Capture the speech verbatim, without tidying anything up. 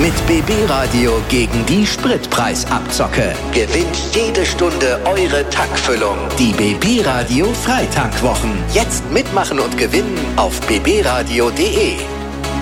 Mit B B Radio gegen die Spritpreisabzocke. Gewinnt jede Stunde eure Tankfüllung. Die B B Radio Freitankwwochen. Jetzt mitmachen und gewinnen auf b b radio punkt d e.